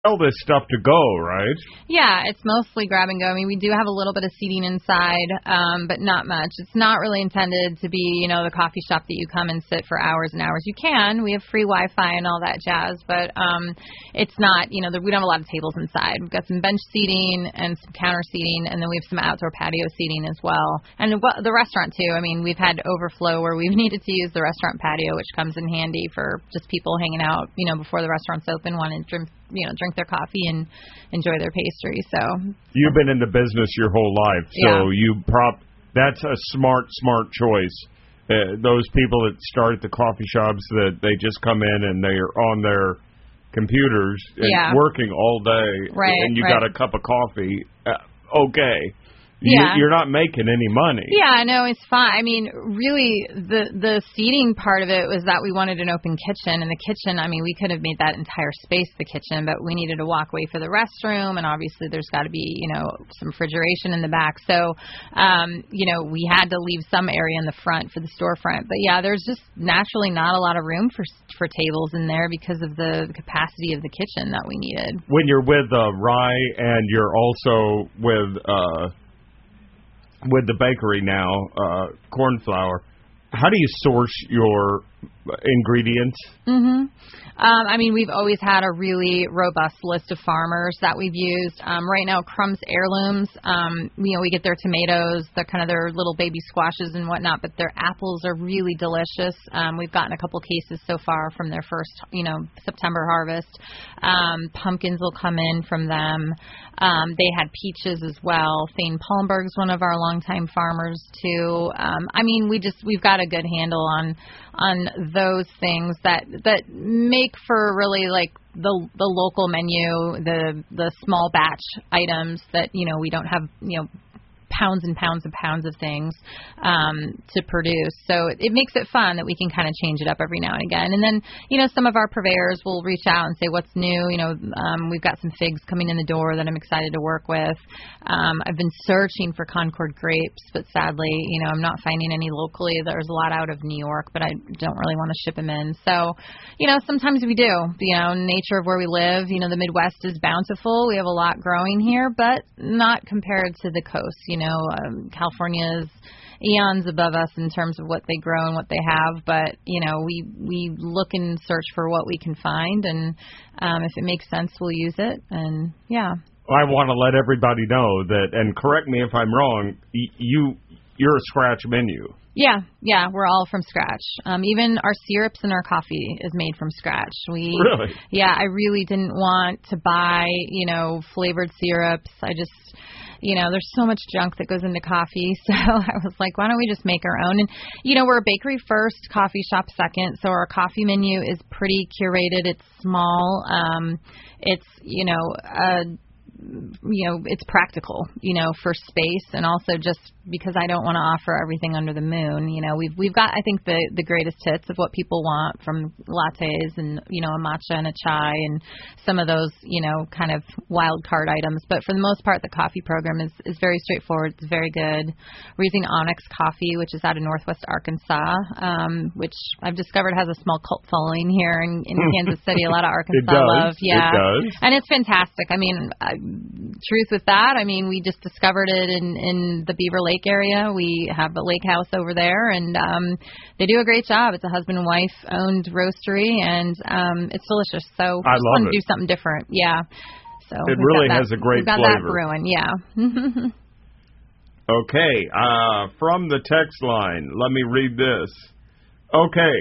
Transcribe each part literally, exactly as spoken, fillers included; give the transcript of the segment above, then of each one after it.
All this stuff to go, right? Yeah, it's mostly grab and go. I mean, we do have a little bit of seating inside, um, but not much. It's not really intended to be, you know, the coffee shop that you come and sit for hours and hours. You can. We have free Wi-Fi and all that jazz, but um, it's not, you know, the, we don't have a lot of tables inside. We've got some bench seating and some counter seating, and then we have some outdoor patio seating as well. And the restaurant, too. I mean, we've had overflow where we've needed to use the restaurant patio, which comes in handy for just people hanging out, you know, before the restaurant's open, wanting to drink, you know, drink their coffee and enjoy their pastry. So you've been in the business your whole life, so yeah. you prop. That's a smart, smart choice. Uh, those people that start at the coffee shops that they just come in and they're on their computers and yeah. working all day, right, and you right. got a cup of coffee. Uh, okay. Yeah. You're not making any money. Yeah, no, it's fine. I mean, really, the the seating part of it was that we wanted an open kitchen. And the kitchen, I mean, we could have made that entire space the kitchen, but we needed a walkway for the restroom. And obviously, there's got to be, you know, some refrigeration in the back. So, um, you know, we had to leave some area in the front for the storefront. But, yeah, there's just naturally not a lot of room for for tables in there because of the capacity of the kitchen that we needed. When you're with uh, Rye and you're also with... Uh, with the bakery now, uh, corn flour, how do you source your ingredients? Mm-hmm. Um, I mean, we've always had a really robust list of farmers that we've used. Um, right now, Crumb's Heirlooms, um, you know, we get their tomatoes, they're kind of their little baby squashes and whatnot, but their apples are really delicious. Um, we've gotten a couple cases so far from their first, you know, September harvest. Um, pumpkins will come in from them. Um, they had peaches as well. Thane Palmberg's one of our longtime farmers too. Um, I mean, we just we've got a good handle on on those things that that make for really like the the local menu, the the small batch items that, you know, we don't have, you know, pounds and pounds and pounds of things um, to produce. So it, it makes it fun that we can kind of change it up every now and again. And then, you know, some of our purveyors will reach out and say, what's new? You know, um, we've got some figs coming in the door that I'm excited to work with. Um, I've been searching for Concord grapes, but sadly, you know, I'm not finding any locally. There's a lot out of New York, but I don't really want to ship them in. So, you know, sometimes we do. You know, nature of where we live, you know, the Midwest is bountiful. We have a lot growing here, but not compared to the coast. You know, um, California is eons above us in terms of what they grow and what they have, but, you know, we we look and search for what we can find, and um, if it makes sense, we'll use it, and yeah. I want to let everybody know that, and correct me if I'm wrong, you, you're a scratch menu. Yeah, yeah, we're all from scratch. Um, even our syrups and our coffee is made from scratch. We, really? Yeah, I really didn't want to buy, you know, flavored syrups. I just... You know, there's so much junk that goes into coffee, so I was like, why don't we just make our own? And, you know, we're a bakery first, coffee shop second, so our coffee menu is pretty curated. It's small. Um, it's, you know, uh, you know, it's practical, you know, for space, and also just because I don't want to offer everything under the moon. You know, we've we've got, I think, the, the greatest hits of what people want, from lattes and, you know, a matcha and a chai and some of those, you know, kind of wild card items. But for the most part, the coffee program is, is very straightforward. It's very good. We're using Onyx Coffee, which is out of Northwest Arkansas, um, which I've discovered has a small cult following here in, in Kansas City. A lot of Arkansas it does. love. Yeah. It does. And it's fantastic. I mean, I, truth with that, I mean, we just discovered it in, in the Beaver Lake area. We have a lake house over there, and um, they do a great job. It's a husband and wife owned roastery, and um, it's delicious. So I just love want it. to do something different. Yeah. So it really that, has a great we've got flavor. That brewing, yeah. Okay, uh, from the text line, let me read this. Okay,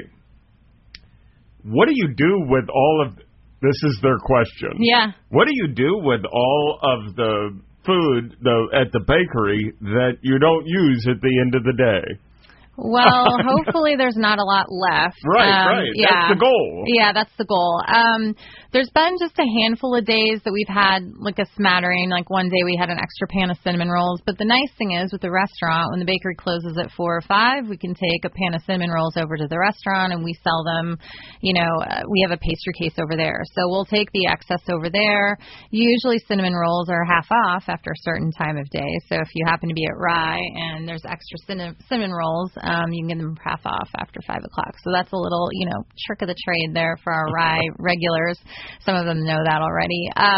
what do you do with all of... This is their question. Yeah. What do you do with all of the food the, at the bakery that you don't use at the end of the day? Well, hopefully there's not a lot left. Right, um, right. Yeah. That's the goal. Yeah, that's the goal. Um, there's been just a handful of days that we've had like a smattering. Like one day we had an extra pan of cinnamon rolls. But the nice thing is with the restaurant, when the bakery closes at four or five, we can take a pan of cinnamon rolls over to the restaurant and we sell them. You know, uh, we have a pastry case over there. So we'll take the excess over there. Usually cinnamon rolls are half off after a certain time of day. So if you happen to be at Rye and there's extra cinnamon, cinnamon rolls, Um, you can get them half off after five o'clock. So that's a little, you know, trick of the trade there for our Rye regulars. Some of them know that already. Um,